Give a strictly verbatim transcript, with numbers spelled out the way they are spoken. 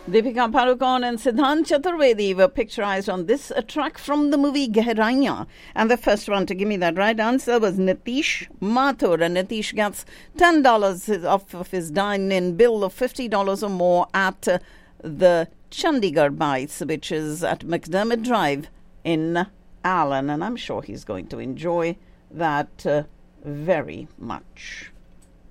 Deepika Padukone and Siddhant Chaturvedi were picturized on this a track from the movie Gehraiyan. And the first one to give me that right answer was Nitish Mathur. And Nitish gets ten dollars off of his dine-in bill of fifty dollars or more at uh, the Chandigarh Bites, which is at McDermott Drive in Allen. And I'm sure he's going to enjoy that uh, very much.